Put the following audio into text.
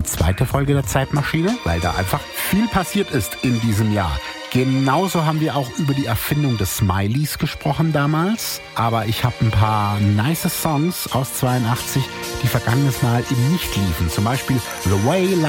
zweite Folge der Zeitmaschine, weil da einfach viel passiert ist in diesem Jahr. Genauso haben wir auch über die Erfindung des Smileys gesprochen damals. Aber ich habe ein paar nice Songs aus 82, die vergangenes Mal eben nicht liefen. Zum Beispiel The Way